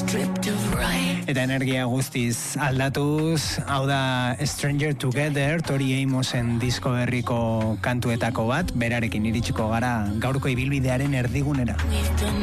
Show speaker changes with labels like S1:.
S1: Eta energia guztiz aldatuz, hau da Stranger Together, Tori Amosen disko berriko kantuetako bat, berarekin iritsiko gara gaurko ibilbidearen erdigunera.